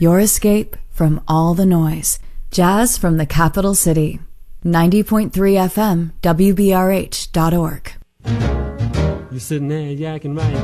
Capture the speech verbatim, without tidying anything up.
your escape from all the noise. Jazz from the capital city. ninety point three F M, W B R H dot org. You're sitting there yakking right